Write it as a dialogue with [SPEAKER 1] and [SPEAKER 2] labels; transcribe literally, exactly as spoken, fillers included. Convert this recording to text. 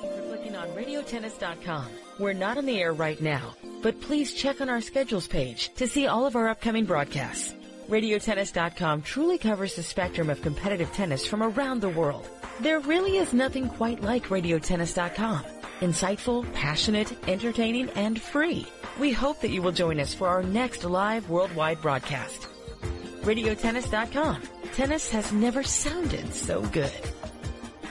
[SPEAKER 1] For clicking on radio tennis dot com. We're not on the air right now, but please check on our schedules page to see all of our upcoming broadcasts. radio tennis dot com truly covers the spectrum of competitive tennis from around the world. There really is nothing quite like radio tennis dot com. Insightful, passionate, entertaining, and free. We hope that you will join us for our next live worldwide broadcast. radio tennis dot com. Tennis has never sounded so good.